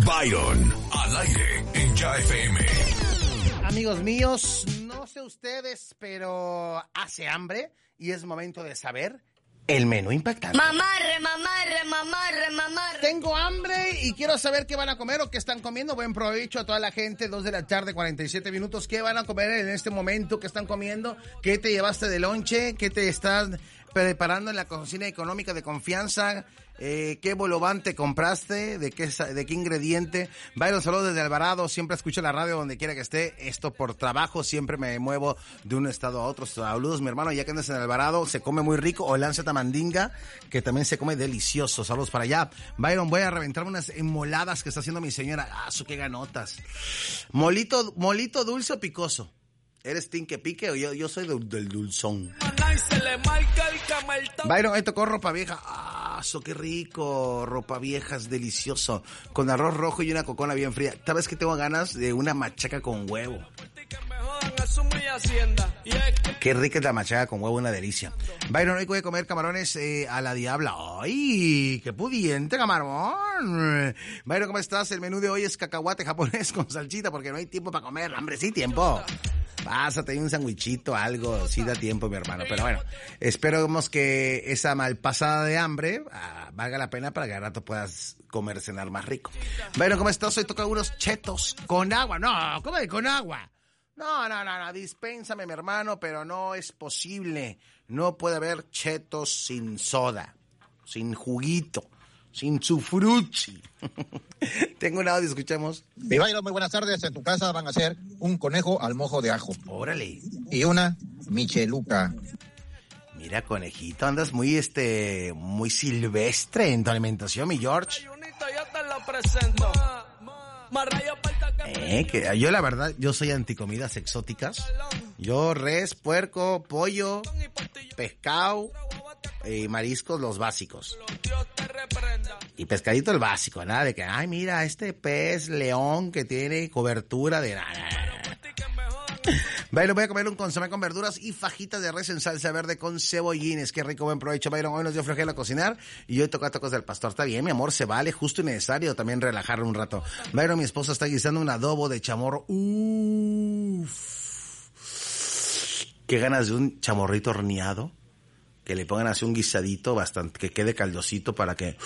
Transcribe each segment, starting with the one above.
Byron, al aire en Ya FM. Amigos míos, no sé ustedes, pero hace hambre y es momento de saber el menú impactante. Mamarre, mamarre, mamarre, mamarre. Tengo hambre y quiero saber qué van a comer o qué están comiendo. Buen provecho a toda la gente, 2 de la tarde, 47 minutos. ¿Qué van a comer en este momento? ¿Qué están comiendo? ¿Qué te llevaste de lonche? ¿Qué te estás preparando en la cocina económica de confianza? ¿Qué bolobante compraste? ¿De qué ingrediente? Byron, saludos desde Alvarado. Siempre escucho la radio donde quiera que esté. Esto por trabajo. Siempre me muevo de un estado a otro. Saludos, mi hermano. Ya que andas en Alvarado, se come muy rico. O lanza tamandinga, que también se come delicioso. Saludos para allá. Byron, voy a reventarme unas moladas que está haciendo mi señora. ¡Ah, su qué ganotas! Molito dulce o picoso. ¿Eres team que pique o yo soy del dulzón? Byron, ahí tocó ropa vieja. ¡Ah, eso qué rico! Ropa vieja es delicioso. Con arroz rojo y una cocona bien fría. ¿Sabes que tengo ganas de una machaca con huevo? Qué rica es la machaca con huevo, una delicia. Byron, hoy voy a comer camarones a la diabla. ¡Ay, qué pudiente camarón! Byron, ¿cómo estás? El menú de hoy es cacahuate japonés con salchita porque no hay tiempo para comer. ¡Hombre, sí, tiempo! Pásate un sandwichito, algo, sí da tiempo, mi hermano. Pero bueno, esperemos que esa malpasada de hambre valga la pena para que al rato puedas comer, cenar más rico. Bueno, ¿cómo estás? Hoy toca unos chetos con agua. No, ¿cómo de con agua? No, dispénsame, mi hermano, pero no es posible. No puede haber chetos sin soda, sin juguito, sin sufruchi. Tengo un audio, escuchemos. Mi Byron, muy buenas tardes. En tu casa van a hacer un conejo al mojo de ajo. Órale. Y una micheluca. Mira, conejito, andas muy muy silvestre en tu alimentación, mi George. Que yo la verdad, yo soy anticomidas exóticas. Yo res, puerco, pollo, pescado, mariscos, los básicos. Y pescadito el básico, nada de que, ay, mira, este pez león que tiene cobertura de nada. Byron, voy a comer un consomé con verduras y fajitas de res en salsa verde con cebollines. Qué rico, buen provecho, Byron. Hoy nos dio flojera cocinar y hoy toca tacos del pastor. Está bien, mi amor, se vale, justo y necesario también relajar un rato. Byron, mi esposa está guisando un adobo de chamorro. Qué ganas de un chamorrito horneado. Que le pongan así un guisadito bastante, que quede caldosito para que...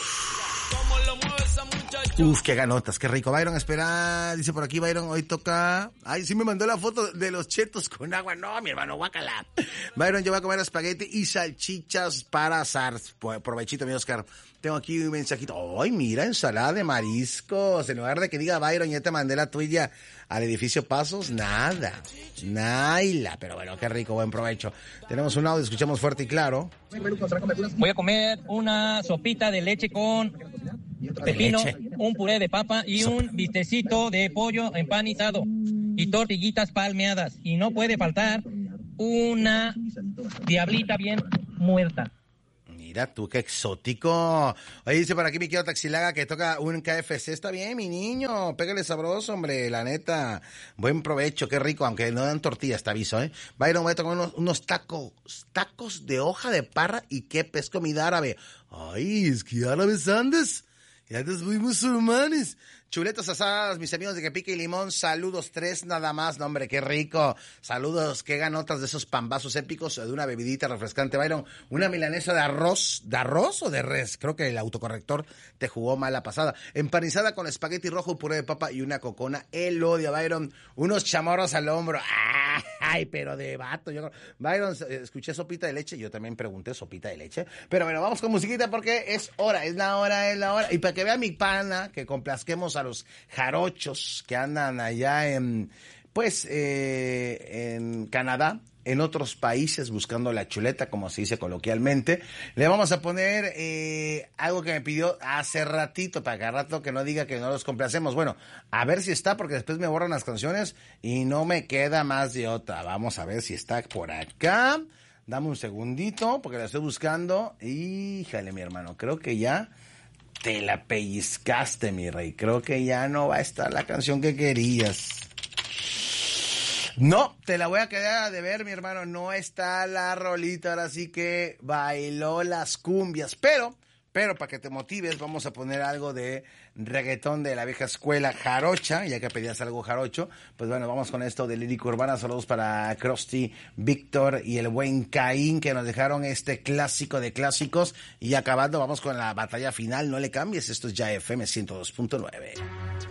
qué ganotas, qué rico. Byron, espera, dice por aquí Byron, hoy toca... Ay, sí me mandó la foto de los chetos con agua. No, mi hermano, guácala. Byron, yo voy a comer espagueti y salchichas para asar. Provechito, mi Oscar. Tengo aquí un mensajito. Ay, mira, ensalada de mariscos. En lugar de que diga Byron, ya te mandé la tuya al edificio Pasos. Nada. Naila. Pero bueno, qué rico, buen provecho. Tenemos un audio, escuchamos fuerte y claro. Voy a comer una sopita de leche con pepino, un puré de papa y un bistecito de pollo empanizado y tortillitas palmeadas. Y no puede faltar una diablita bien muerta. Mira tú, qué exótico. Oye, dice por aquí mi querido Taxilaga que toca un KFC. Está bien, mi niño. Pégale sabroso, hombre, la neta. Buen provecho, qué rico, aunque no dan tortillas, te aviso, ¿eh? Byron, voy a tomar unos tacos de hoja de parra y qué pez comida árabe. Ay, es que árabes andes. Y antes muy musulmanes. Chuletas asadas, mis amigos de Que Pique y Limón. Saludos, 3 nada más. No, hombre, qué rico. Saludos, qué ganotas de esos pambazos épicos de una bebidita refrescante, Byron. Una milanesa de arroz. ¿De arroz o de res? Creo que el autocorrector te jugó mala pasada. Empanizada con espagueti rojo, puré de papa y una cocona. El odio, Byron. Unos chamorros al hombro. Ay, pero de vato. Byron, escuché sopita de leche. Yo también pregunté sopita de leche. Pero bueno, vamos con musiquita porque es la hora. Y para que vea mi pana, que complazquemos a los jarochos que andan allá en Canadá, en otros países buscando la chuleta, como se dice coloquialmente. Le vamos a poner algo que me pidió hace ratito, para cada rato que no diga que no los complacemos. Bueno, a ver si está, porque después me borran las canciones y no me queda más de otra. Vamos a ver si está por acá. Dame un segundito, porque la estoy buscando. Híjale, mi hermano, creo que ya te la pellizcaste, mi rey. Creo que ya no va a estar la canción que querías. No, te la voy a quedar de ver, mi hermano. No está la rolita, ahora sí que bailó las cumbias. Pero Pero para que te motives, vamos a poner algo de reggaetón de la vieja escuela jarocha, ya que pedías algo jarocho. Pues bueno, vamos con esto de lírica urbana. Saludos para Krusty, Víctor y el buen Caín, que nos dejaron este clásico de clásicos. Y acabando, vamos con la batalla final. No le cambies, esto es ya FM 102.9.